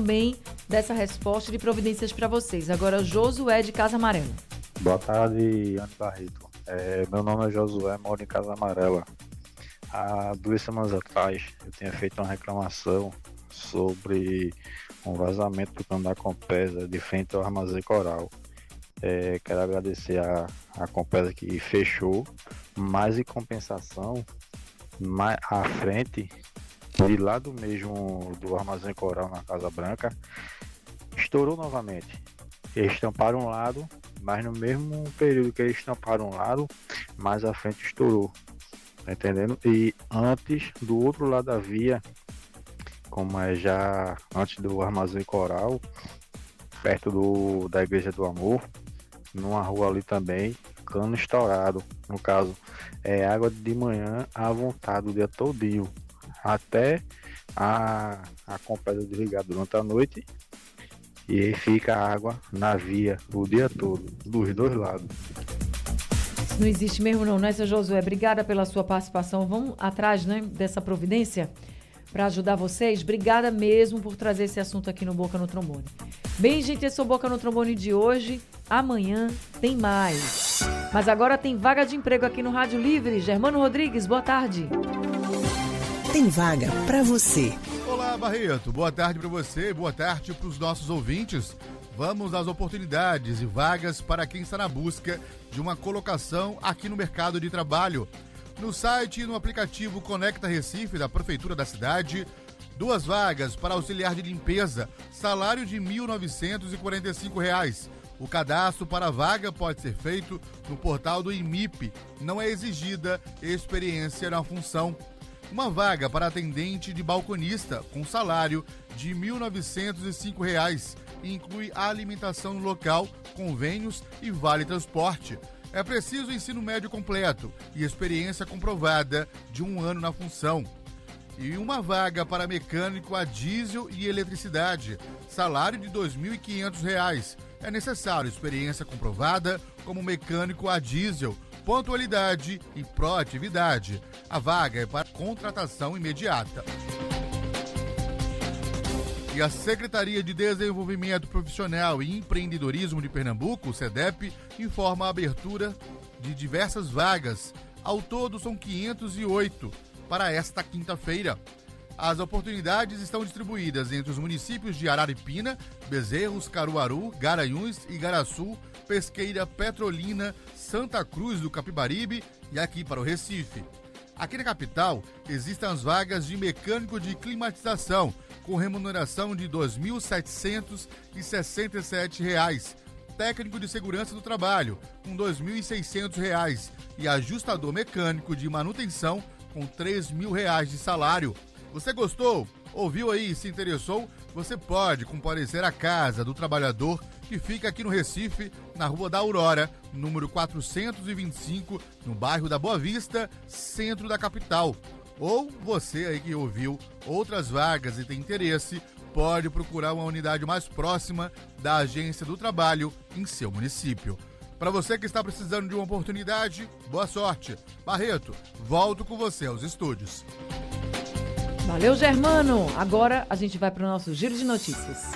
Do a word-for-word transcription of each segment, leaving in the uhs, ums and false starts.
também dessa resposta de providências para vocês. Agora, Josué de Casa Amarela. Boa tarde, Ana Barreto. É, meu nome é Josué, moro em Casa Amarela. Há duas semanas atrás eu tinha feito uma reclamação sobre um vazamento do cano da Compesa de frente ao Armazém Coral. É, quero agradecer a, a Compesa que fechou, mas em compensação, mais à frente, de lado mesmo do Armazém Coral na Casa Branca, estourou novamente. Eles tamparam um lado, mas no mesmo período que eles tamparam um lado, mais à frente estourou. Tá entendendo? E antes, do outro lado da via, como é já antes do Armazém Coral, perto do, da Igreja do Amor, numa rua ali também, cano estourado. No caso, é água de manhã à vontade o dia todinho, até a, a Compesa desligar durante a noite, e aí fica a água na via o dia todo, dos dois lados. Isso não existe mesmo não, né, seu Josué? Obrigada pela sua participação. Vamos atrás, né, dessa providência para ajudar vocês. Obrigada mesmo por trazer esse assunto aqui no Boca no Trombone. Bem, gente, esse é o Boca no Trombone de hoje. Amanhã tem mais. Mas agora tem vaga de emprego aqui no Rádio Livre. Germano Rodrigues, boa tarde. Tem vaga para você. Olá, Barreto. Boa tarde para você, boa tarde para os nossos ouvintes. Vamos às oportunidades e vagas para quem está na busca de uma colocação aqui no mercado de trabalho. No site e no aplicativo Conecta Recife, da Prefeitura da cidade, duas vagas para auxiliar de limpeza, salário de mil novecentos e quarenta e cinco reais. O cadastro para a vaga pode ser feito no portal do I M I P. Não é exigida experiência na função. Uma vaga para atendente de balconista, com salário de mil novecentos e cinco reais. Inclui a alimentação no local, convênios e vale transporte. É preciso ensino médio completo e experiência comprovada de um ano na função. E uma vaga para mecânico a diesel e eletricidade, salário de dois mil e quinhentos reais. É necessário experiência comprovada como mecânico a diesel, pontualidade e proatividade. A vaga é para contratação imediata. E a Secretaria de Desenvolvimento Profissional e Empreendedorismo de Pernambuco, SEDEP, informa a abertura de diversas vagas. Ao todo, são quinhentos e oito para esta quinta-feira. As oportunidades estão distribuídas entre os municípios de Araripina, Bezerros, Caruaru, Garanhuns, Igaraçu, Pesqueira, Petrolina, Santa Cruz do Capibaribe e aqui para o Recife. Aqui na capital, existem as vagas de mecânico de climatização, com remuneração de dois mil setecentos e sessenta e sete reais. Técnico de segurança do trabalho, com dois mil e seiscentos reais. E ajustador mecânico de manutenção, com três mil reais de salário. Você gostou? Ouviu aí e se interessou? Você pode comparecer à Casa do Trabalhador, que fica aqui no Recife, na Rua da Aurora, número quatrocentos e vinte e cinco, no bairro da Boa Vista, centro da capital. Ou você aí que ouviu outras vagas e tem interesse, pode procurar uma unidade mais próxima da Agência do Trabalho em seu município. Para você que está precisando de uma oportunidade, boa sorte. Barreto, volto com você aos estúdios. Valeu, Germano. Agora a gente vai para o nosso giro de notícias.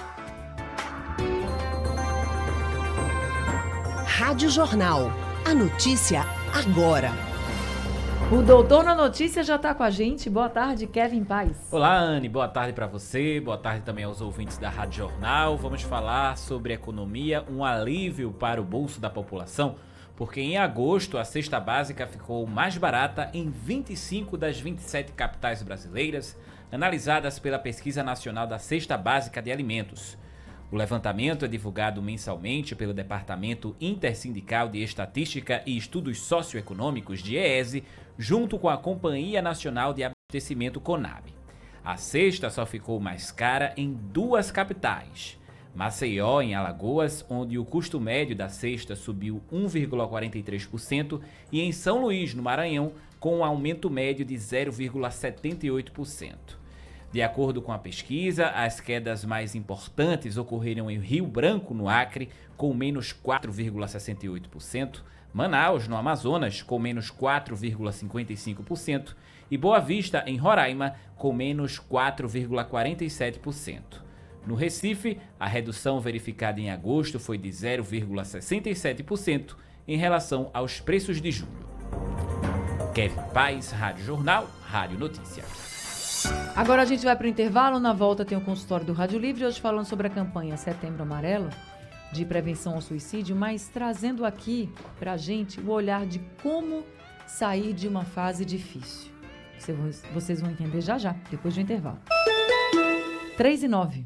Rádio Jornal. A notícia agora. O Doutor na Notícia já está com a gente. Boa tarde, Kevin Paz. Olá, Anne. Boa tarde para você. Boa tarde também aos ouvintes da Rádio Jornal. Vamos falar sobre economia, um alívio para o bolso da população, porque em agosto a cesta básica ficou mais barata em vinte e cinco das vinte e sete capitais brasileiras, analisadas pela Pesquisa Nacional da Cesta Básica de Alimentos. O levantamento é divulgado mensalmente pelo Departamento Intersindical de Estatística e Estudos Socioeconômicos, de DIEESE, junto com a Companhia Nacional de Abastecimento, CONAB. A cesta só ficou mais cara em duas capitais: Maceió, em Alagoas, onde o custo médio da cesta subiu um vírgula quarenta e três por cento, e em São Luís, no Maranhão, com um aumento médio de zero vírgula setenta e oito por cento. De acordo com a pesquisa, as quedas mais importantes ocorreram em Rio Branco, no Acre, com menos quatro vírgula sessenta e oito por cento, Manaus, no Amazonas, com menos quatro vírgula cinquenta e cinco por cento e Boa Vista, em Roraima, com menos quatro vírgula quarenta e sete por cento. No Recife, a redução verificada em agosto foi de zero vírgula sessenta e sete por cento em relação aos preços de julho. Kevin Paz, Rádio Jornal, Rádio Notícia. Agora a gente vai para o intervalo. Na volta tem o consultório do Rádio Livre, hoje falando sobre a campanha Setembro Amarelo de prevenção ao suicídio, mas trazendo aqui para a gente o olhar de como sair de uma fase difícil. Vocês vão entender já já, depois do intervalo. três e nove.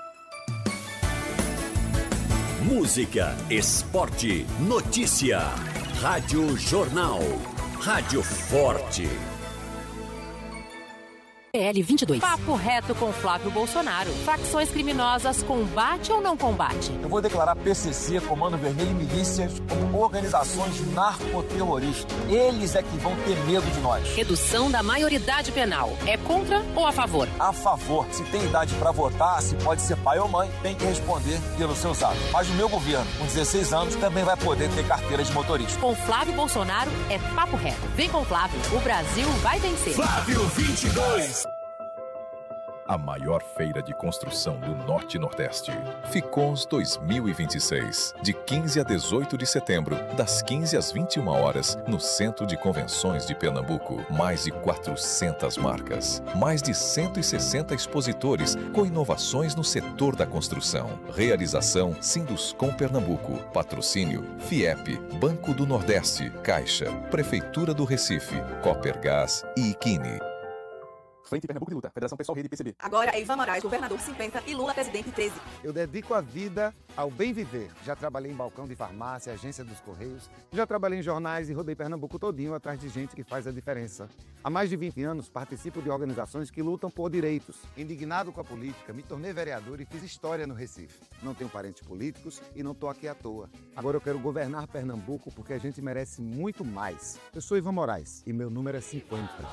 Música, esporte, notícia. Rádio Jornal. Rádio Forte. P L vinte e dois. Papo reto com Flávio Bolsonaro. Facções criminosas, combate ou não combate? Eu vou declarar P C C, Comando Vermelho e milícias como organizações narcoterroristas. Eles é que vão ter medo de nós. Redução da maioridade penal. É contra ou a favor? A favor. Se tem idade para votar, se pode ser pai ou mãe, tem que responder pelos seus atos. Mas o meu governo, com dezesseis anos, também vai poder ter carteira de motorista. Com Flávio Bolsonaro é papo reto. Vem com Flávio. O Brasil vai vencer. Flávio vinte e dois. A maior feira de construção do Norte e Nordeste. Ficons dois mil e vinte e seis. De quinze a dezoito de setembro, das quinze às vinte e uma horas, no Centro de Convenções de Pernambuco. Mais de quatrocentas marcas. Mais de cento e sessenta expositores com inovações no setor da construção. Realização Sinduscom Pernambuco. Patrocínio FIEP, Banco do Nordeste, Caixa, Prefeitura do Recife, Copergás e Iquine. Frente Pernambuco de Luta, Federação Pessoal Rede P C B. Agora é Ivan Moraes, governador cinquenta e Lula, presidente treze. Eu dedico a vida ao bem viver. Já trabalhei em balcão de farmácia, agência dos Correios. Já trabalhei em jornais e rodei Pernambuco todinho atrás de gente que faz a diferença. Há mais de vinte anos participo de organizações que lutam por direitos. Indignado com a política, me tornei vereador e fiz história no Recife. Não tenho parentes políticos e não estou aqui à toa. Agora eu quero governar Pernambuco porque a gente merece muito mais. Eu sou Ivan Moraes e meu número é cinquenta.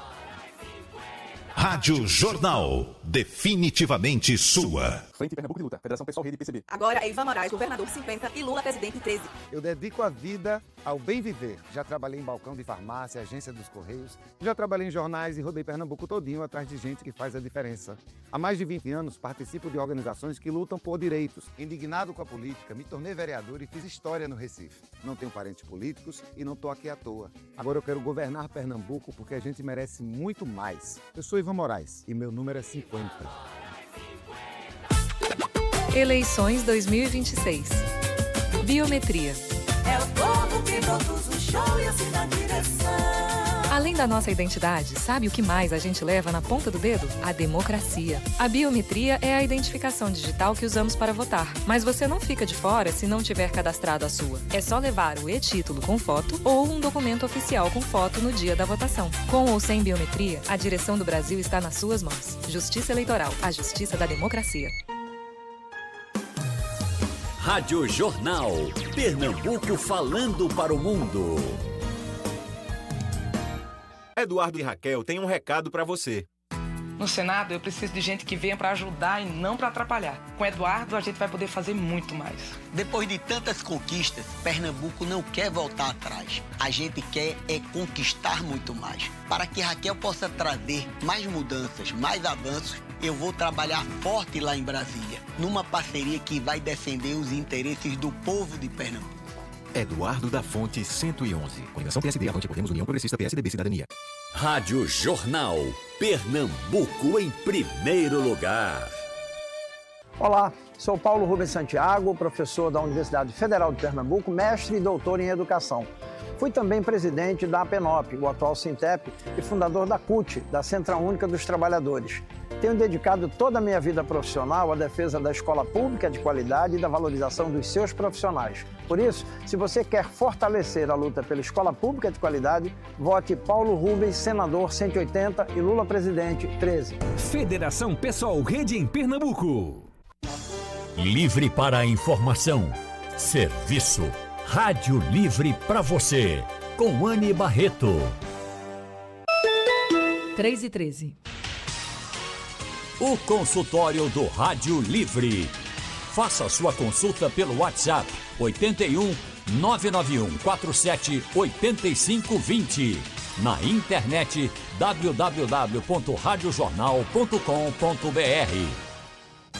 Rádio Jornal, definitivamente sua. Frente Pernambuco de Luta, Federação Pessoal Rede P C B. Agora é Ivan Moraes, governador cinquenta e Lula, presidente treze. Eu dedico a vida ao bem viver. Já trabalhei em balcão de farmácia, agência dos Correios. Já trabalhei em jornais e rodei Pernambuco todinho atrás de gente que faz a diferença. Há mais de vinte anos participo de organizações que lutam por direitos. Indignado com a política, me tornei vereador e fiz história no Recife. Não tenho parentes políticos e não estou aqui à toa. Agora eu quero governar Pernambuco porque a gente merece muito mais. Eu sou Ivan Moraes e meu número é cinquenta. Eleições dois mil e vinte e seis. Biometria. É o povo que produz o show e assim dá direção. Além da nossa identidade, sabe o que mais a gente leva na ponta do dedo? A democracia. A biometria é a identificação digital que usamos para votar. Mas você não fica de fora se não tiver cadastrado a sua. É só levar o e-título com foto ou um documento oficial com foto no dia da votação. Com ou sem biometria, a direção do Brasil está nas suas mãos. Justiça Eleitoral, a justiça da democracia. Rádio Jornal, Pernambuco falando para o mundo. Eduardo e Raquel têm um recado para você. No Senado, eu preciso de gente que venha para ajudar e não para atrapalhar. Com Eduardo, a gente vai poder fazer muito mais. Depois de tantas conquistas, Pernambuco não quer voltar atrás. A gente quer é conquistar muito mais. Para que Raquel possa trazer mais mudanças, mais avanços, eu vou trabalhar forte lá em Brasília, numa parceria que vai defender os interesses do povo de Pernambuco. Eduardo da Fonte, cento e onze. Coligação P S D, Avante, Podemos, União Progressista, P S D B, Cidadania. Rádio Jornal, Pernambuco em primeiro lugar. Olá, sou Paulo Rubens Santiago, professor da Universidade Federal de Pernambuco, mestre e doutor em educação. Fui também presidente da APENOP, o atual Sintep, e fundador da C U T, da Central Única dos Trabalhadores. Tenho dedicado toda a minha vida profissional à defesa da escola pública de qualidade e da valorização dos seus profissionais. Por isso, se você quer fortalecer a luta pela escola pública de qualidade, vote Paulo Rubens, senador cento e oitenta e Lula presidente treze. Federação Pessoal Rede em Pernambuco. Livre para a informação. Serviço. Rádio Livre para você. Com Anne Barreto. três e treze. O consultório do Rádio Livre. Faça sua consulta pelo WhatsApp oito um nove nove um quatro sete oito cinco dois zero. Na internet w w w ponto rádio jornal ponto com ponto b r.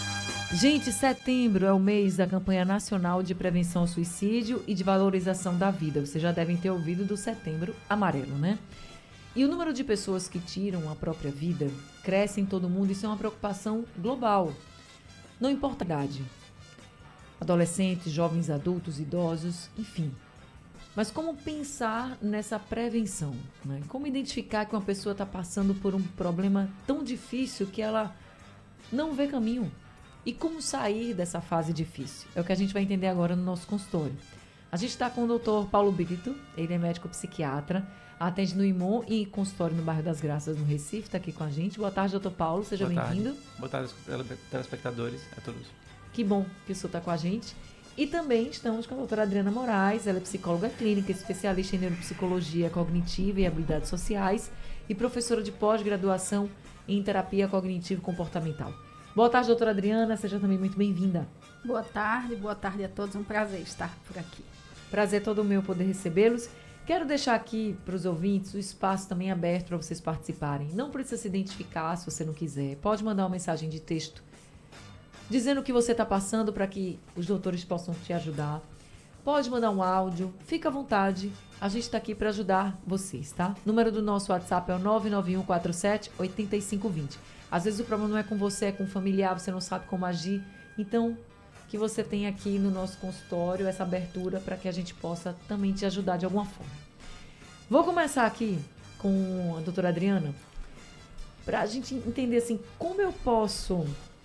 Gente, setembro é o mês da campanha nacional de prevenção ao suicídio e de valorização da vida. Vocês já devem ter ouvido do Setembro Amarelo, né? E o número de pessoas que tiram a própria vida cresce em todo mundo. Isso é uma preocupação global. Não importa a idade. Adolescentes, jovens, adultos, idosos, enfim. Mas como pensar nessa prevenção? Né? Como identificar que uma pessoa está passando por um problema tão difícil que ela não vê caminho? E como sair dessa fase difícil? É o que a gente vai entender agora no nosso consultório. A gente está com o doutor Paulo Brito, ele é médico psiquiatra, atende no IMON e consultório no bairro das Graças, no Recife, está aqui com a gente. Boa tarde, doutor Paulo, seja bem-vindo. Boa tarde, telespectadores, a todos. Que bom que o senhor está com a gente. E também estamos com a doutora Adriana Moraes, ela é psicóloga clínica, especialista em neuropsicologia cognitiva e habilidades sociais e professora de pós-graduação em terapia cognitivo-comportamental. Boa tarde, doutora Adriana, seja também muito bem-vinda. Boa tarde, boa tarde a todos, um prazer estar por aqui. Prazer todo meu poder recebê-los. Quero deixar aqui para os ouvintes o espaço também aberto para vocês participarem. Não precisa se identificar se você não quiser. Pode mandar uma mensagem de texto dizendo o que você está passando para que os doutores possam te ajudar. Pode mandar um áudio, fica à vontade. A gente está aqui para ajudar vocês, tá? O número do nosso WhatsApp é o nove nove um quatro sete oito cinco dois zero. Às vezes o problema não é com você, é com um familiar, você não sabe como agir. Então, que você tenha aqui no nosso consultório essa abertura para que a gente possa também te ajudar de alguma forma. Vou começar aqui com a doutora Adriana para a gente entender assim, como eu posso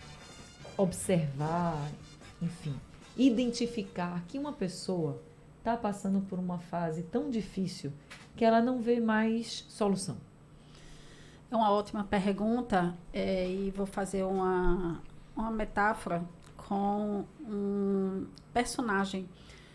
observar, enfim, identificar que uma pessoa está passando por uma fase tão difícil que ela não vê mais solução. É uma ótima pergunta é, e vou fazer uma, uma metáfora com um personagem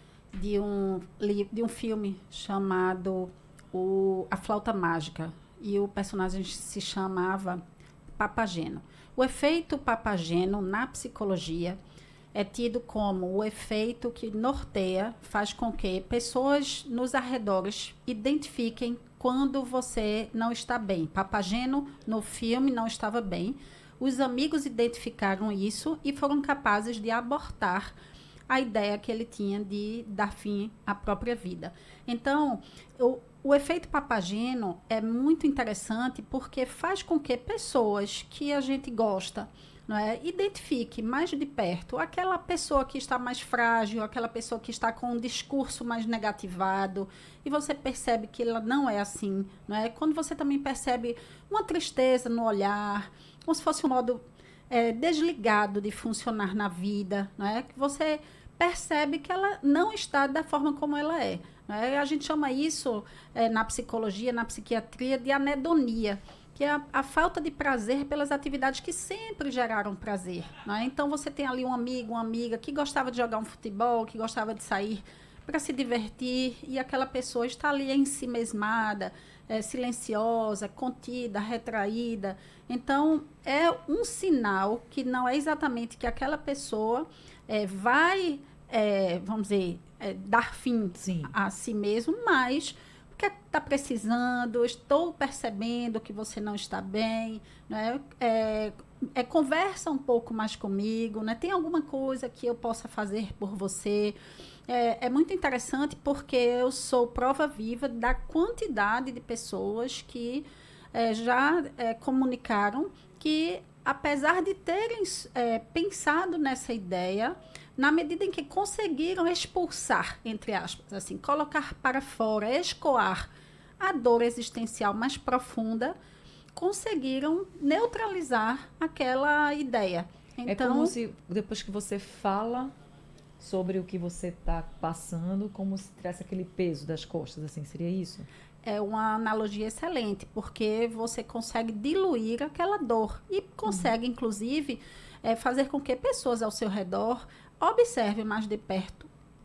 de um, de um filme chamado o, A Flauta Mágica, e o personagem se chamava Papageno. O efeito Papageno na psicologia é tido como o efeito que norteia, faz com que pessoas nos arredores identifiquem quando você não está bem. Papageno, no filme, não estava bem. Os amigos identificaram isso e foram capazes de abortar a ideia que ele tinha de dar fim à própria vida. Então, o, o efeito Papageno é muito interessante porque faz com que pessoas que a gente gosta, não é, identifique mais de perto aquela pessoa que está mais frágil, aquela pessoa que está com um discurso mais negativado, e você percebe que ela não é assim, não é? Quando você também percebe uma tristeza no olhar, como se fosse um modo é, desligado de funcionar na vida, não é? Que você percebe que ela não está da forma como ela é, não é? A gente chama isso é, na psicologia, na psiquiatria, de anedonia, que é a, a falta de prazer pelas atividades que sempre geraram prazer, não é? Então, você tem ali um amigo, uma amiga que gostava de jogar um futebol, que gostava de sair para se divertir, e aquela pessoa está ali ensimesmada, é, silenciosa, contida, retraída. Então, é um sinal que não é exatamente que aquela pessoa é, vai, é, vamos dizer, é, dar fim Sim. a si mesmo, mas que está precisando, estou percebendo que você não está bem, né? É, é, conversa um pouco mais comigo, né? Tem alguma coisa que eu possa fazer por você? É, é muito interessante porque eu sou prova viva da quantidade de pessoas que é, já é, comunicaram que, apesar de terem é, pensado nessa ideia, na medida em que conseguiram expulsar, entre aspas, assim, colocar para fora, escoar a dor existencial mais profunda, conseguiram neutralizar aquela ideia. Então, é como se, depois que você fala sobre o que você está passando, como se tirasse aquele peso das costas, assim, seria isso? É uma analogia excelente, porque você consegue diluir aquela dor e consegue, uhum. inclusive, é, fazer com que pessoas ao seu redor observe mais de perto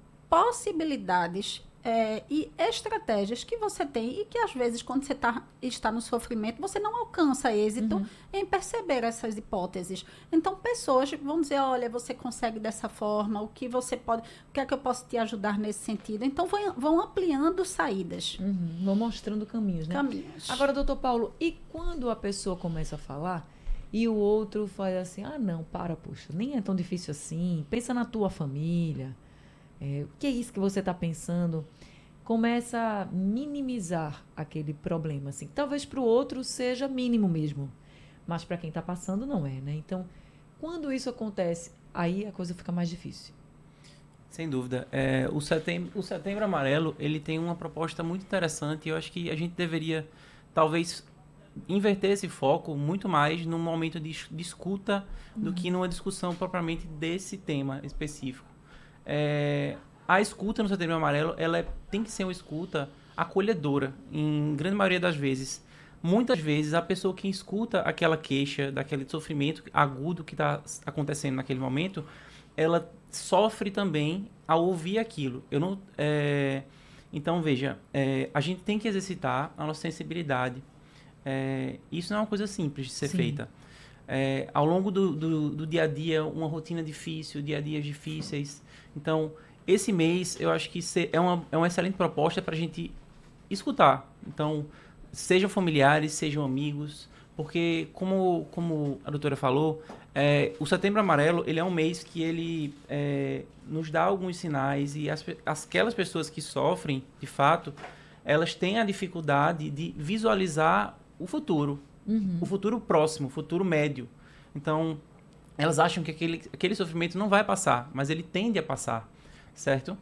possibilidades é, e estratégias que você tem e que, às vezes, quando você tá, está no sofrimento, você não alcança êxito uhum. em perceber essas hipóteses. Então, pessoas vão dizer, olha, você consegue dessa forma, o que você pode, o que é que eu posso te ajudar nesse sentido? Então, vão, vão ampliando saídas. Uhum. Vão mostrando caminhos, né? Caminhos. Agora, doutor Paulo, e quando a pessoa começa a falar e o outro faz assim, ah, não, para, poxa, nem é tão difícil assim, pensa na tua família, é, o que é isso que você está pensando? Começa a minimizar aquele problema, assim. Talvez para o outro seja mínimo mesmo, mas para quem está passando não é, né? Então, quando isso acontece, aí a coisa fica mais difícil. Sem dúvida. É, o, setembro, o Setembro Amarelo, ele tem uma proposta muito interessante e eu acho que a gente deveria, talvez, inverter esse foco muito mais num momento de, de escuta do que numa discussão propriamente desse tema específico. É, a escuta no Setembro Amarelo, ela é, tem que ser uma escuta acolhedora, em grande maioria das vezes. Muitas vezes, a pessoa que escuta aquela queixa, daquele sofrimento agudo que está acontecendo naquele momento, ela sofre também ao ouvir aquilo. Eu não, é, então, veja, é, a gente tem que exercitar a nossa sensibilidade. É, isso não é uma coisa simples de ser Sim. feita. É, ao longo do, do, do dia a dia, uma rotina difícil, dia a dias difíceis. Então, esse mês, eu acho que é uma, é uma excelente proposta para a gente escutar. Então, sejam familiares, sejam amigos, porque, como, como a doutora falou, é, o Setembro Amarelo, ele é um mês que ele é, nos dá alguns sinais e as, aquelas pessoas que sofrem, de fato, elas têm a dificuldade de visualizar o futuro, uhum. o futuro próximo, o futuro médio. Então, elas acham que aquele, aquele sofrimento não vai passar, mas ele tende a passar, certo?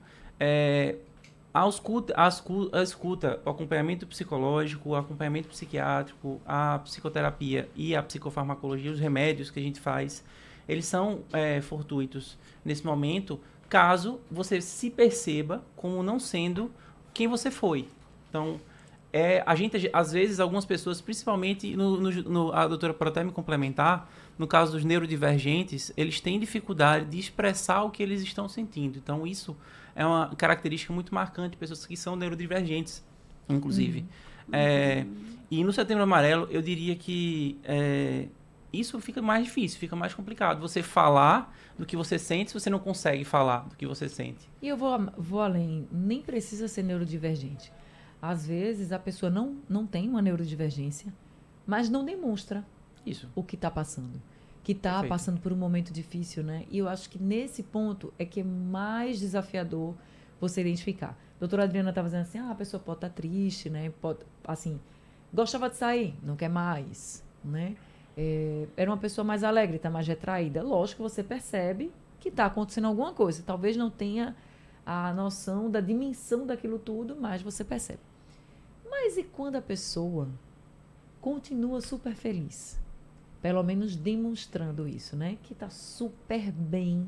É, A escuta, a, escuta, a escuta, o acompanhamento psicológico, o acompanhamento psiquiátrico, a psicoterapia e a psicofarmacologia, os remédios que a gente faz, eles são é, fortuitos nesse momento, caso você se perceba como não sendo quem você foi. Então, é, a gente, às vezes, algumas pessoas, principalmente, no, no, no, a doutora pode até me complementar, no caso dos neurodivergentes, eles têm dificuldade de expressar o que eles estão sentindo. Então, isso é uma característica muito marcante de pessoas que são neurodivergentes, inclusive. Uhum. É, e no Setembro Amarelo, eu diria que é, isso fica mais difícil, fica mais complicado. Você falar do que você sente se você não consegue falar do que você sente. E eu vou, vou além, nem precisa ser neurodivergente. Às vezes, a pessoa não, não tem uma neurodivergência, mas não demonstra isso. o que está passando. Que está passando por um momento difícil, né? E eu acho que nesse ponto é que é mais desafiador você identificar. A doutora Adriana estava dizendo assim, ah, a pessoa pode estar tá triste, né? Pode, assim, gostava de sair, não quer mais, né? É, era uma pessoa mais alegre, está mais retraída. Lógico que você percebe que está acontecendo alguma coisa. Talvez não tenha a noção da dimensão daquilo tudo, mas você percebe. Mas e quando a pessoa continua super feliz? Pelo menos demonstrando isso, né? Que tá super bem.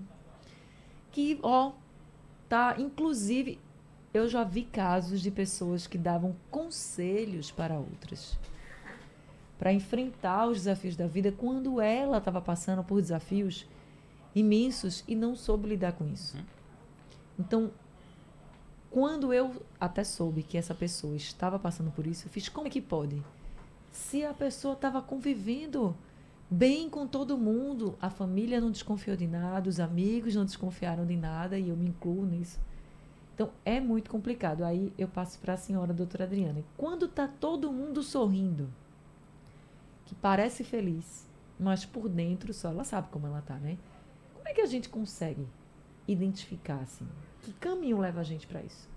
Que, ó, tá... Inclusive, eu já vi casos de pessoas que davam conselhos para outras. Para enfrentar os desafios da vida quando ela estava passando por desafios imensos e não soube lidar com isso. Então, quando eu até soube que essa pessoa estava passando por isso, eu fiz, como é que pode? Se a pessoa estava convivendo bem com todo mundo, a família não desconfiou de nada, os amigos não desconfiaram de nada, e eu me incluo nisso. Então, é muito complicado. Aí eu passo para a senhora, doutora Adriana. Quando está todo mundo sorrindo, que parece feliz, mas por dentro só ela sabe como ela está, né? Como é que a gente consegue identificar, assim? Que caminho leva a gente para isso?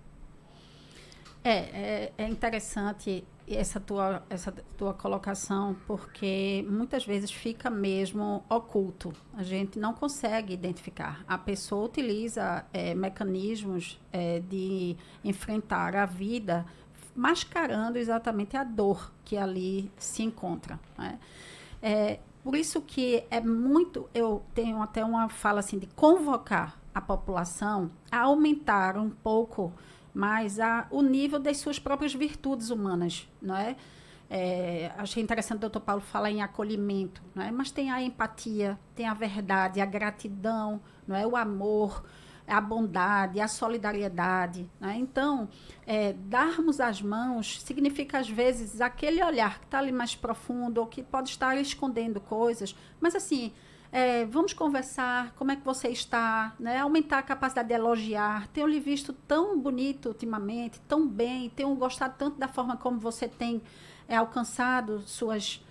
É, é, é interessante essa tua, essa tua colocação, porque muitas vezes fica mesmo oculto. A gente não consegue identificar. A pessoa utiliza é, mecanismos é, de enfrentar a vida mascarando exatamente a dor que ali se encontra, né? É, por isso que é muito... Eu tenho até uma fala assim de convocar a população a aumentar um pouco mais a, o nível das suas próprias virtudes humanas, não é? É, achei interessante o doutor Paulo falar em acolhimento, não é? Mas tem a empatia, tem a verdade, a gratidão, não é? O amor, a bondade, a solidariedade, não é? Então, é, darmos as mãos significa, às vezes, aquele olhar que está ali mais profundo ou que pode estar escondendo coisas, mas assim... É, vamos conversar, como é que você está, né? Aumentar a capacidade de elogiar. Tenho lhe visto tão bonito ultimamente, tão bem, tenho gostado tanto da forma como você tem é, alcançado suas,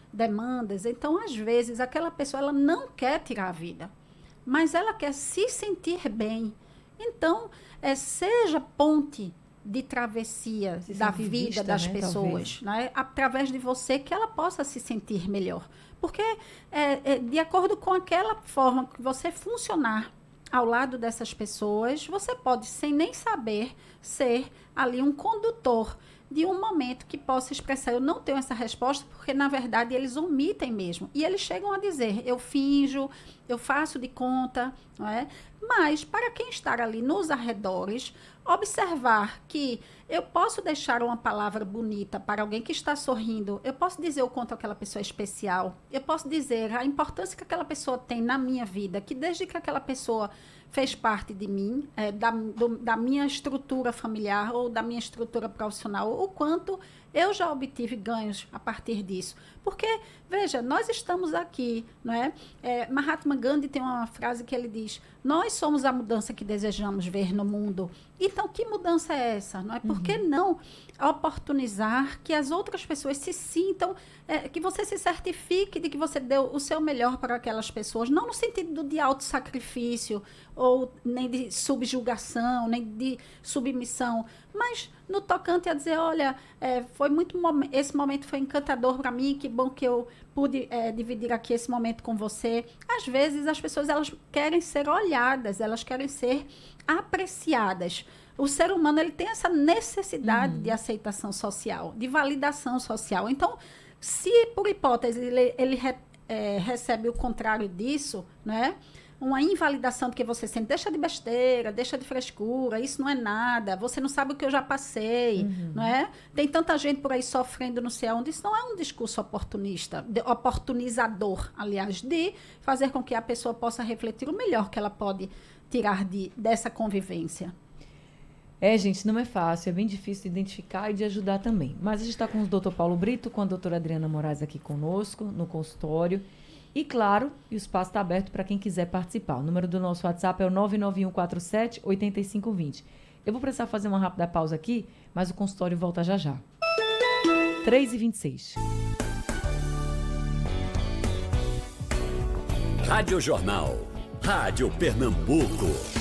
demandas. Então, às vezes, aquela pessoa ela não quer tirar a vida, mas ela quer se sentir bem. Então, é, seja ponte de travessia se da vida vista, das né, pessoas, né? Através de você, que ela possa se sentir melhor. Porque, é, é, de acordo com aquela forma que você funcionar ao lado dessas pessoas, você pode, sem nem saber, ser ali um condutor de um momento que possa expressar, eu não tenho essa resposta, porque, na verdade, eles omitem mesmo. E eles chegam a dizer, eu finjo, eu faço de conta, não é? Mas, para quem está ali nos arredores, observar que eu posso deixar uma palavra bonita para alguém que está sorrindo, eu posso dizer o quanto aquela pessoa é especial, eu posso dizer a importância que aquela pessoa tem na minha vida, que desde que aquela pessoa fez parte de mim, é, da, do, da minha estrutura familiar ou da minha estrutura profissional, o quanto eu já obtive ganhos a partir disso. Porque, veja, nós estamos aqui, não é? é? Mahatma Gandhi tem uma frase que ele diz, nós somos a mudança que desejamos ver no mundo. Então, que mudança é essa? Não é? Por que uhum. não oportunizar que as outras pessoas se sintam, é, que você se certifique de que você deu o seu melhor para aquelas pessoas, não no sentido de autossacrifício, ou nem de subjugação, nem de submissão, mas no tocante a dizer, olha, é, foi muito mom- esse momento foi encantador para mim, que bom que eu pude é, dividir aqui esse momento com você. Às vezes as pessoas elas querem ser olhadas, elas querem ser apreciadas. O ser humano ele tem essa necessidade uhum. de aceitação social, de validação social. Então, se por hipótese ele, ele re, é, recebe o contrário disso, né? Uma invalidação do que você sente, deixa de besteira, deixa de frescura, isso não é nada, você não sabe o que eu já passei, uhum. não é? Tem tanta gente por aí sofrendo não sei aonde, isso não é um discurso oportunista, de, oportunizador, aliás, de fazer com que a pessoa possa refletir o melhor que ela pode tirar de, dessa convivência. É, gente, não é fácil, é bem difícil de identificar e de ajudar também. Mas a gente está com o doutor Paulo Brito, com a doutora Adriana Moraes aqui conosco, no consultório. E, claro, o espaço está aberto para quem quiser participar. O número do nosso WhatsApp é o nove nove um quatro sete oito cinco dois zero. Eu vou precisar fazer uma rápida pausa aqui, mas o consultório volta já já. três e vinte e seis. Rádio Jornal. Rádio Pernambuco.